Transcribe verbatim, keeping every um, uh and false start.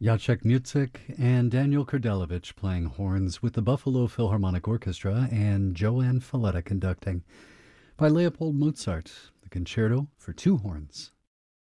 Jacek Mutzik and Daniel Kurdelovich playing horns with the Buffalo Philharmonic Orchestra and Joanne Falletta conducting. By Leopold Mozart, the Concerto for Two Horns.